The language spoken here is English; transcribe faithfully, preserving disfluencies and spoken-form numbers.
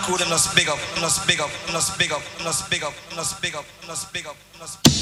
crew them, let's big up, let's big up, let's big up, let's big up, let's big up, let's big up, let's big up.